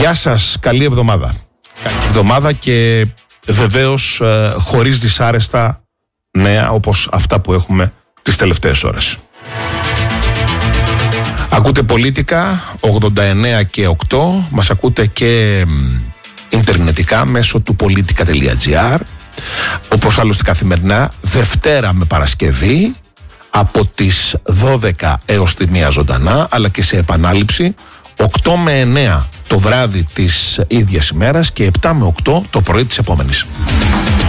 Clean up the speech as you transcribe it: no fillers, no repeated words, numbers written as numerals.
Γεια σας, καλή εβδομάδα. Καλή εβδομάδα και βεβαίως χωρίς δυσάρεστα νέα όπως αυτά που έχουμε τις τελευταίες ώρες. Ακούτε Πολίτικα 89 και 8, μας ακούτε και ιντερνετικά μέσω του politica.gr, όπως άλλωστε καθημερινά Δευτέρα με Παρασκευή από τις 12 έως τη 1 ζωντανά, αλλά και σε επανάληψη 8 με 9 το βράδυ της ίδιας ημέρας και 7 με 8 το πρωί της επόμενης.